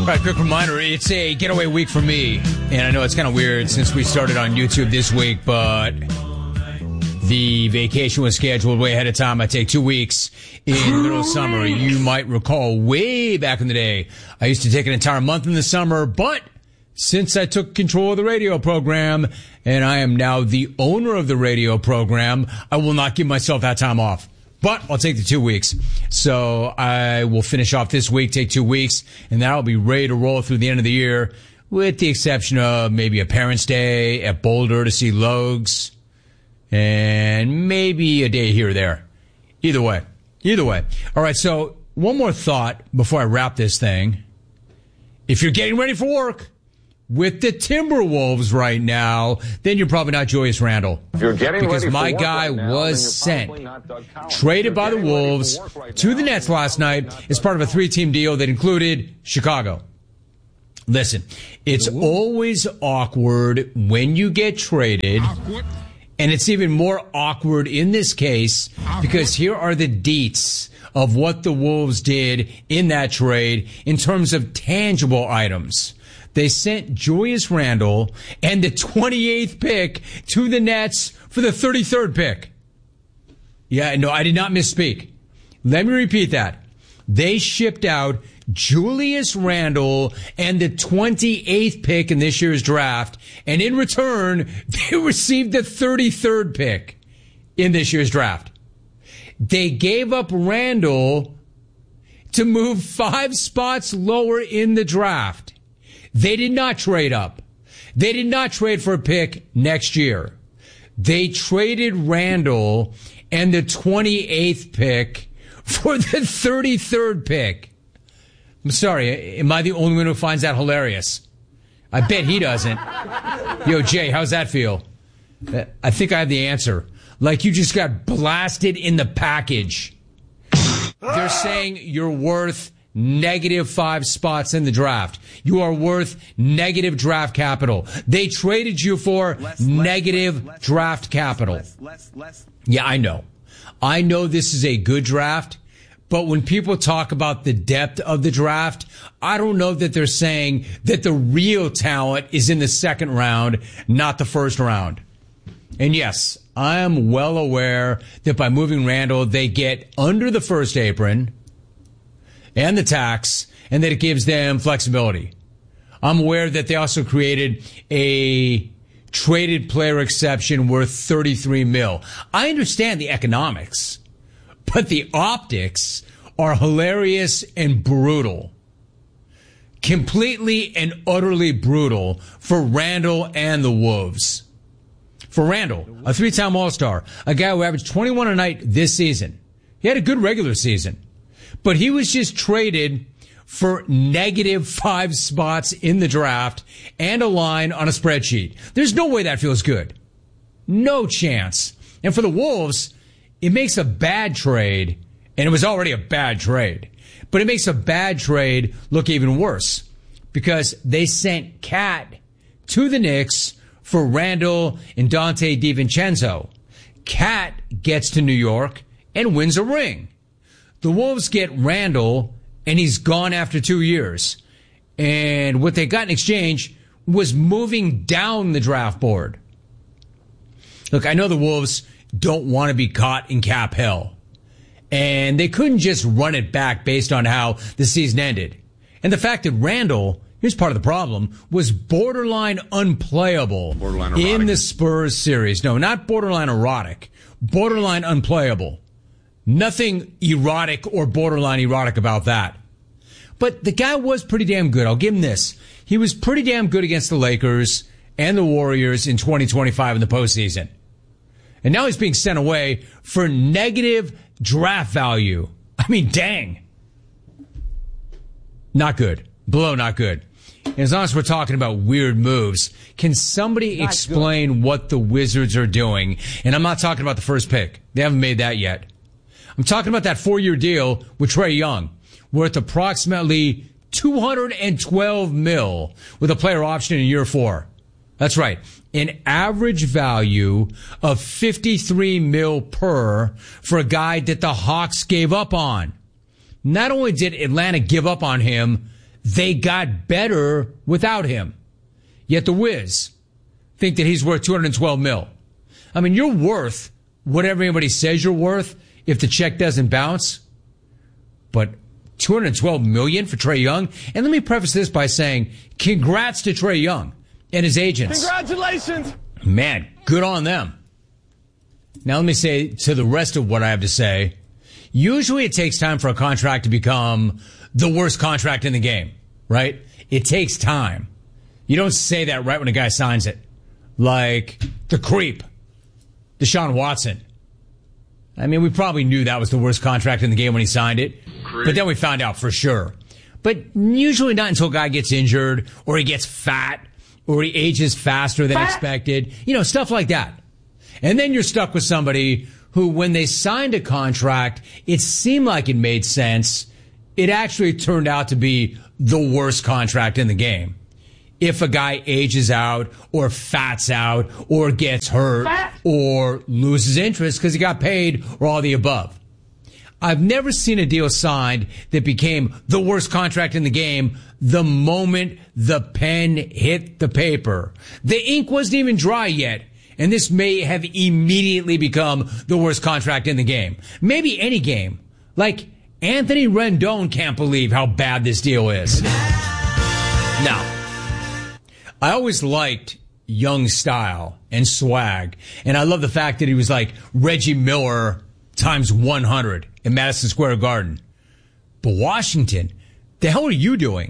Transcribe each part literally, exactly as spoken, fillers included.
right, quick reminder, it's a getaway week for me. And I know it's kind of weird since we started on YouTube this week, but the vacation was scheduled way ahead of time. I take two weeks in the middle of summer. You might recall way back in the day, I used to take an entire month in the summer, but since I took control of the radio program and I am now the owner of the radio program, I will not give myself that time off. But I'll take the two weeks. So I will finish off this week, take two weeks, and then I'll be ready to roll through the end of the year, with the exception of maybe a Parents' Day at Boulder to see Logs, and maybe a day here or there. Either way. Either way. All right, so one more thought before I wrap this thing. If you're getting ready for work with the Timberwolves right now, then you're probably not Julius Randle. If you're getting because ready for my work guy right now, was sent, traded by the Wolves right to the Nets last night as part of a three-team deal that included Chicago. Listen, it's always awkward when you get traded, and it's even more awkward in this case because here are the deets of what the Wolves did in that trade in terms of tangible items. They sent Julius Randle and the twenty-eighth pick to the Nets for the thirty-third pick. Yeah, no, I did not misspeak. Let me repeat that. They shipped out Julius Randle and the twenty-eighth pick in this year's draft, and in return, they received the thirty-third pick in this year's draft. They gave up Randle to move five spots lower in the draft. They did not trade up. They did not trade for a pick next year. They traded Randle and the twenty-eighth pick for the thirty-third pick. I'm sorry, am I the only one who finds that hilarious? I bet he doesn't. Yo, Jay, how's that feel? I think I have the answer. Like you just got blasted in the package. They're saying you're worth negative five spots in the draft. You are worth negative draft capital. They traded you for less, negative less, less, draft less, capital. Less, less, less. Yeah, I know. I know this is a good draft, but when people talk about the depth of the draft, I don't know that they're saying that the real talent is in the second round, not the first round. And yes, I am well aware that by moving Randle, they get under the first apron and the tax, and that it gives them flexibility. I'm aware that they also created a traded player exception worth thirty-three mil. I understand the economics, but the optics are hilarious and brutal. Completely and utterly brutal for Randle and the Wolves. For Randle, a three-time All-Star, a guy who averaged twenty-one a night this season. He had a good regular season. But he was just traded for negative five spots in the draft and a line on a spreadsheet. There's no way that feels good. No chance. And for the Wolves, it makes a bad trade, and it was already a bad trade, but it makes a bad trade look even worse because they sent Cat to the Knicks for Randle and Dante DiVincenzo. Cat gets to New York and wins a ring. The Wolves get Randle, and he's gone after two years. And what they got in exchange was moving down the draft board. Look, I know the Wolves don't want to be caught in cap hell. And they couldn't just run it back based on how the season ended. And the fact that Randle, here's part of the problem, was borderline unplayable borderline in the Spurs series. No, not borderline erotic. Borderline unplayable. Nothing erotic or borderline erotic about that. But the guy was pretty damn good. I'll give him this. He was pretty damn good against the Lakers and the Warriors in twenty twenty-five in the postseason. And now he's being sent away for negative draft value. I mean, dang. Not good. Below not good. And as long as we're talking about weird moves, can somebody not explain good. What the Wizards are doing? And I'm not talking about the first pick. They haven't made that yet. I'm talking about that four-year deal with Trae Young, worth approximately two hundred twelve mil with a player option in year four. That's right. An average value of fifty-three mil per for a guy that the Hawks gave up on. Not only did Atlanta give up on him, they got better without him. Yet the Wiz think that he's worth two hundred twelve mil. I mean, you're worth whatever anybody says you're worth if the check doesn't bounce. But two hundred twelve million for Trae Young. And let me preface this by saying, congrats to Trae Young and his agents. Congratulations. Man, good on them. Now let me say to the rest of what I have to say, usually it takes time for a contract to become the worst contract in the game, right? It takes time. You don't say that right when a guy signs it. Like the creep, Deshaun Watson. I mean, we probably knew that was the worst contract in the game when he signed it. Creep. But then we found out for sure. But usually not until a guy gets injured or he gets fat or he ages faster than fat. expected. You know, stuff like that. And then you're stuck with somebody who, when they signed a contract, it seemed like it made sense. It actually turned out to be the worst contract in the game. If a guy ages out or fats out or gets hurt Fat. or loses interest because he got paid or all the above. I've never seen a deal signed that became the worst contract in the game the moment the pen hit the paper. The ink wasn't even dry yet, and this may have immediately become the worst contract in the game. Maybe any game. Like, Anthony Rendon can't believe how bad this deal is. Now, I always liked Young's style and swag, and I love the fact that he was like Reggie Miller times one hundred in Madison Square Garden. But Washington, the hell are you doing?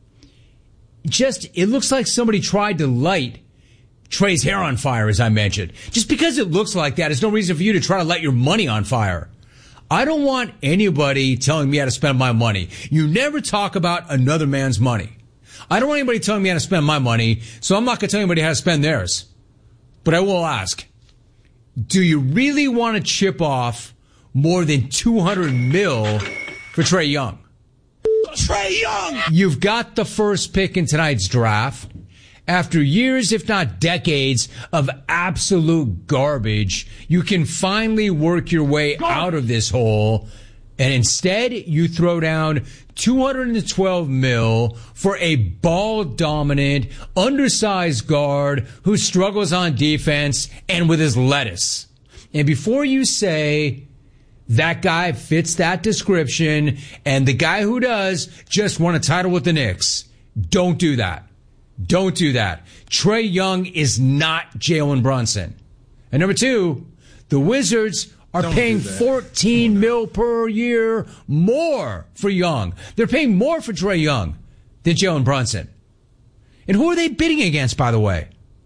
Just, it looks like somebody tried to light Trae's hair on fire, as I mentioned. Just because it looks like that, there's no reason for you to try to light your money on fire. I don't want anybody telling me how to spend my money. You never talk about another man's money. I don't want anybody telling me how to spend my money, so I'm not going to tell anybody how to spend theirs. But I will ask, do you really want to chip off more than two hundred mil for Trae Young? Trae Young! You've got the first pick in tonight's draft. After years, if not decades, of absolute garbage, you can finally work your way out of this hole. And instead, you throw down two hundred twelve mil for a ball-dominant, undersized guard who struggles on defense and with his lettuce. And before you say that guy fits that description and the guy who does just won a title with the Knicks, don't do that. Don't do that. Trae Young is not Jalen Brunson. And number two, the Wizards are Don't paying fourteen mil per year more for Young. They're paying more for Trae Young than Jalen Brunson. And who are they bidding against, by the way?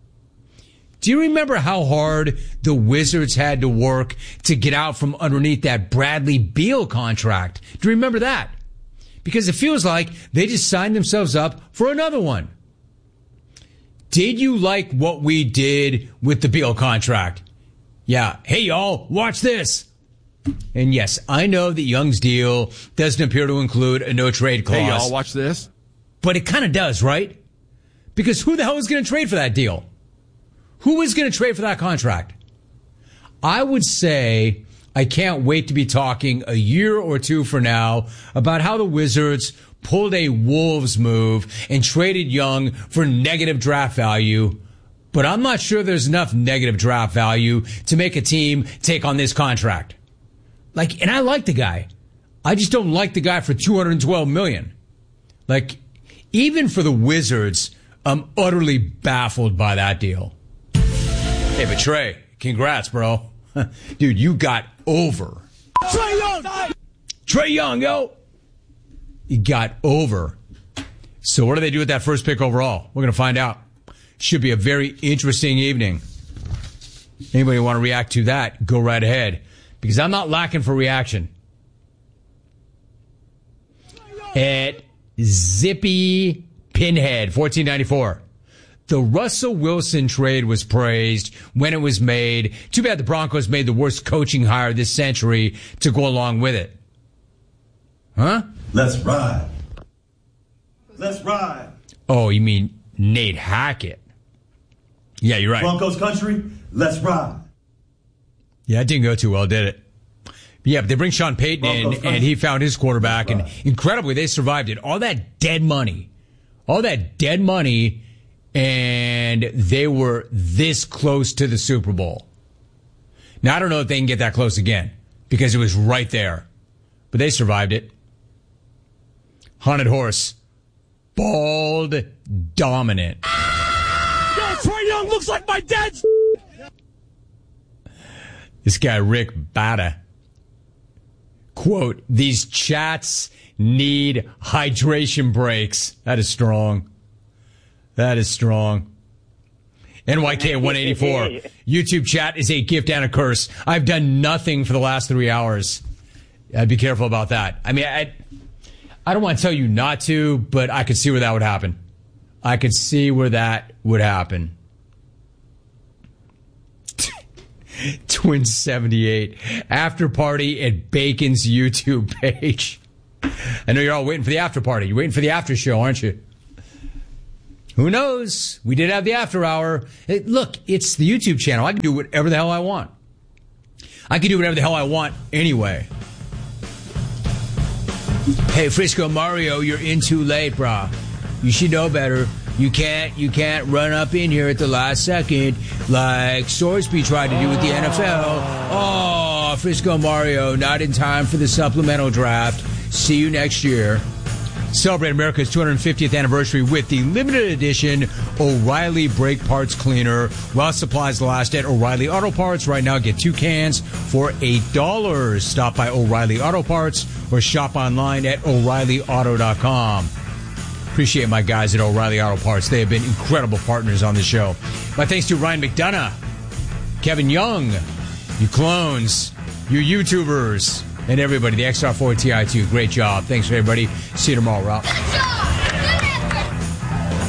Do you remember how hard the Wizards had to work to get out from underneath that Bradley Beal contract? Do you remember that? Because it feels like they just signed themselves up for another one. Did you like what we did with the Beal contract? Yeah. Hey, y'all, watch this. And yes, I know that Young's deal doesn't appear to include a no-trade clause. Hey, y'all, watch this. But it kind of does, right? Because who the hell is going to trade for that deal? Who is going to trade for that contract? I would say I can't wait to be talking a year or two from now about how the Wizards pulled a Wolves move and traded Young for negative draft value. But I'm not sure there's enough negative draft value to make a team take on this contract. Like, and I like the guy. I just don't like the guy for two hundred twelve million dollars. Like, even for the Wizards, I'm utterly baffled by that deal. Hey, but Trae, congrats, bro. Dude, you got over. Trae Young! Trae Young, yo! You got over. So what do they do with that first pick overall? We're going to find out. Should be a very interesting evening. Anybody want to react to that, go right ahead. Because I'm not lacking for reaction. At Zippy Pinhead, fourteen ninety-four. The Russell Wilson trade was praised when it was made. Too bad the Broncos made the worst coaching hire this century to go along with it. Huh? Let's ride. Let's ride. Oh, you mean Nate Hackett? Yeah, you're right. Broncos country, let's ride. Yeah, it didn't go too well, did it? Yeah, but they bring Sean Payton in, and he found his quarterback, and incredibly, they survived it. All that dead money, all that dead money, and they were this close to the Super Bowl. Now, I don't know if they can get that close again, because it was right there. But they survived it. Haunted Horse. Bald, dominant. Yo, Trae Young looks like my dad's. This guy, Rick Bata. Quote, these chats need hydration breaks. That is strong. That is strong. N Y K one eighty-four. YouTube chat is a gift and a curse. I've done nothing for the last three hours. I'd be careful about that. I mean, I, I don't want to tell you not to, but I could see where that would happen. I could see where that would happen. Twin seventy-eight. After party at Bacon's YouTube page. I know you're all waiting for the after party. You're waiting for the after show, aren't you? Who knows? We did have the after hour. Hey, look, it's the YouTube channel. I can do whatever the hell I want. I can do whatever the hell I want anyway. Hey, Frisco Mario, you're in too late, brah. You should know better. You can't, you can't run up in here at the last second like Sorsby tried to do with the N F L. Oh, Frisco Mario, not in time for the supplemental draft. See you next year. Celebrate America's two hundred fiftieth anniversary with the limited edition O'Reilly Brake Parts Cleaner. While supplies last at O'Reilly Auto Parts. Right now, get two cans for eight dollars. Stop by O'Reilly Auto Parts or shop online at O'Reilly Auto dot com. Appreciate my guys at O'Reilly Auto Parts. They have been incredible partners on the show. My thanks to Ryan McDonough, Kevin Young, you clones, you YouTubers, and everybody, the X R four T I two. Great job. Thanks, everybody. See you tomorrow, Rob.